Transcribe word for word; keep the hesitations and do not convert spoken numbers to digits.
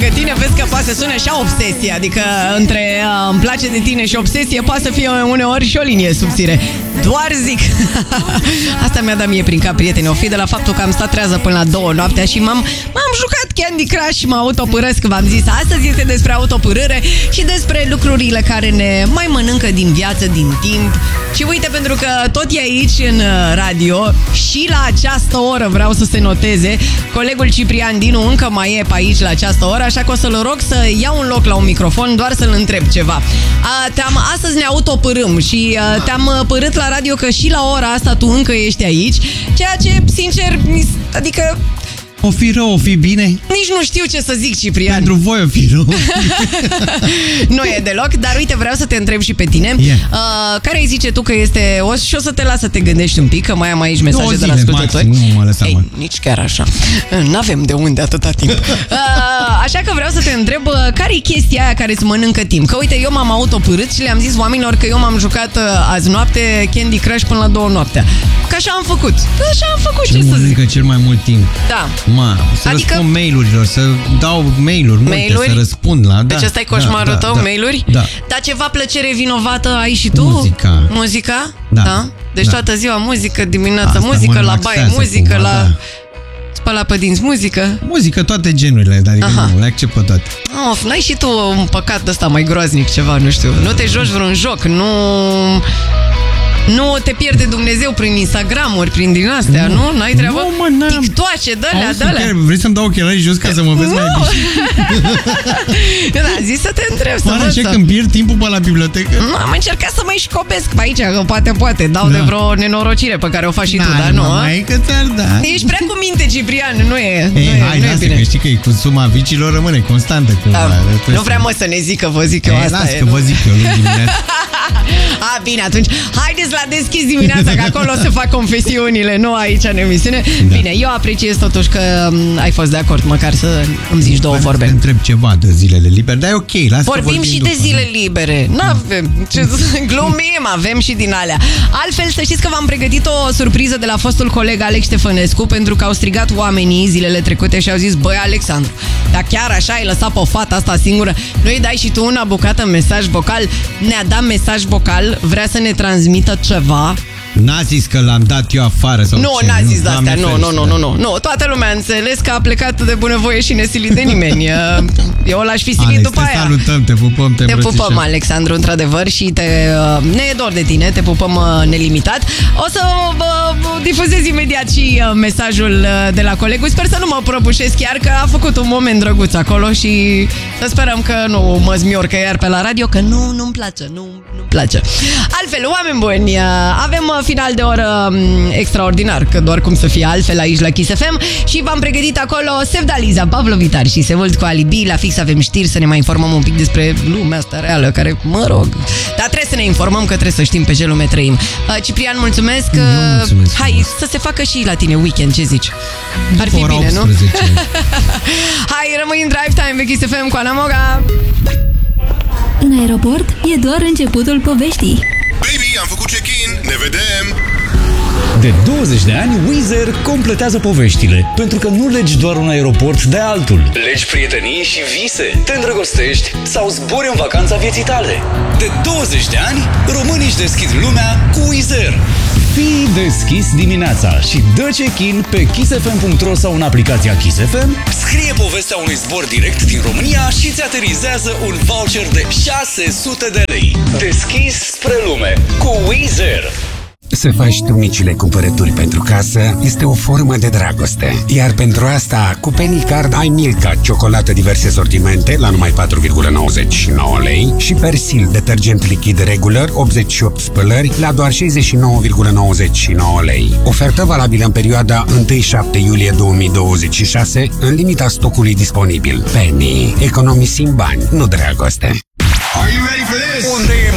lângă tine, vezi că poate să sune așa obsesie. Adică între uh, îmi place de tine și obsesie poate să fie uneori și o linie subțire. Doar zic. Asta mi-a dat mie prin cap, prieteni. O fi de la faptul că am stat trează până la două noaptea și m-am, m-am jucat Candy Crush și mă autopâresc. V-am zis, astăzi este despre autopârâre și despre lucrurile care ne mai mănâncă din viață, din timp. Și uite, pentru că tot e aici în radio și la această oră vreau să se noteze, colegul Ciprian Dinu încă mai e pe aici la această oră, așa că o să-l rog să ia un loc la un microfon doar să-l întreb ceva. A, te-am, astăzi ne autopârâm și a, te-am părât la radio că și la ora asta tu încă ești aici, ceea ce, sincer, adică... O fi rău, o fi bine? Nici nu știu ce să zic, Ciprian. Pentru voi o fi rău. Nu e deloc, dar uite, vreau să te întreb și pe tine. Yeah. Uh, care îi zice tu că este... O, și o să te las să te gândești un pic, că mai am aici mesaje zile, de la ascultători. Nu mă lăsa, Ei, nici chiar așa. N-avem de unde atâta timp. Uh, așa că vreau să te întreb, care e chestia aia care îți mănâncă timp? Că uite, eu m-am autopârât și le-am zis oamenilor că eu m-am jucat azi noapte Candy Crush până la două noaptea. Că așa am făcut. Așa am făcut, ce, ce să zic. cel mai mult timp. Da. Ma, să adică... răspund mail-urilor, să dau mail-uri multe, mail-uri? Să răspund la... Deci da, ăsta e coșmarul da, tău, da, mail-uri? Da. Dar ceva plăcere vinovată ai și tu? Muzica. Muzica? Da. da? Deci da. Toată ziua muzică, dimineața Asta muzică, la baie muzică, cumva, la... Da. Spălat pe dinți muzică? Muzică, toate genurile, adică Aha. nu, le accept pe toate. Of, n-ai și tu un păcat ăsta mai groaznic ceva, nu știu. Nu te joci vreun joc, nu... Nu te pierde Dumnezeu prin Instagram-uri, prin din astea, nu? nu? N-ai treabă? Nu, mă, n-am. TikToace, dă-lea, Auzi, dă-lea. Chiar, vrei să-mi dau ochelarii jos ca să mă vezi nu. mai bine? Da, zis să te întreb, să văd să... să... când pierd timpul pe la bibliotecă? Nu, am încercat să mai școpesc pe aici, că poate, poate, dau da. de vreo nenorocire pe care o faci și da, tu, dar nu, mai că ți-ar da. Ești prea cu minte, Ciprian, nu e, Ei, nu e, hai, nu e bine. Că știi că e cu suma vicilor rămâne constantă. Cumva, da. Nu vreau, mă, să ne zică, vă zic eu Ei, asta las e. că vă zic eu luni dimineața. A, bine, atunci, haideți la deschis dimineața, că acolo se fac confesiunile, nu aici în emisiune. Da. Bine, eu apreciez totuși că ai fost de acord, măcar să îmi zici două vorbe. Te întreb ceva de zilele libere, dar e ok, lasă vorbim, vorbim și după, de zile da. libere. N-avem, ce glumim, avem și din alea. Altfel, să știți că v-am pregătit o surpriză de la fostul coleg Alex Ștefănescu, pentru că au strigat oamenii zilele trecute și au zis: băi, Alexandru, dar chiar așa ai lăsat pe fata asta singură? Nu-i dai și tu una bucată mesaj vocal? Ne-a dat mesaj vocal, vrea să ne transmită ceva. N-a zis că l-am dat eu afară sau Nu, ce? n-a zis de astea, nu, nu, nu, nu, nu, nu. Toată lumea a înțeles că a plecat de bunăvoie și nesilit de nimeni. Eu l-aș fi silit Alex, după te aia. salutăm, te pupăm, te, te pupăm, Alexandru, într-adevăr, și te, ne e dor de tine, te pupăm nelimitat. O să uh, difuzez imediat și uh, mesajul de la colegul. Sper să nu mă prăbușesc chiar, că a făcut un moment drăguț acolo și să sperăm că nu mă zmiorcă iar pe la radio, că nu, nu-mi place, nu, nu-mi place. Altfel, oameni buni, avem final de oră extraordinar, că doar cum să fie altfel aici la Kiss F M, și v-am pregătit acolo Sevdaliza, Pavlo Vitar și Sevult cu Alibi. La fix avem știri, să ne mai informăm un pic despre lumea asta reală, care, mă rog, dar trebuie să ne informăm, că trebuie să știm pe ce lume trăim. Ciprian, mulțumesc. Eu mulțumesc. Hai, să se facă și la tine weekend, ce zici? Ar fi bine, nu? Hai, rămâi în Drive Time pe Kiss F M cu Ana Moga. În aeroport e doar începutul poveștii. Baby, am făcut check-in, ne vedem! De douăzeci de ani, Wizz Air completează poveștile, pentru că nu legi doar un aeroport de altul. Legi prietenii și vise, te îndrăgostești sau zbori în vacanța vieții tale. De douăzeci de ani, românii își deschid lumea cu Wizz Air. Fii deschis dimineața și dă check-in pe kissfm punct ro sau în aplicația Kiss F M, scrie povestea unui zbor direct din România și îți aterizează un voucher de șase sute de lei. Deschis spre lume cu Wizz Air. Să faci tu micile cumpărături pentru casă este o formă de dragoste. Iar pentru asta, cu Penny Card ai Milka, ciocolată diverse sortimente la numai patru virgulă nouăzeci și nouă lei și Persil, detergent lichid regular, optzeci și opt spălări la doar șaizeci și nouă virgulă nouăzeci și nouă lei. Ofertă valabilă în perioada unu șapte iulie două mii douăzeci și șase, în limita stocului disponibil. Penny. Economisim bani, nu dragoste. Are you ready for this? Unde e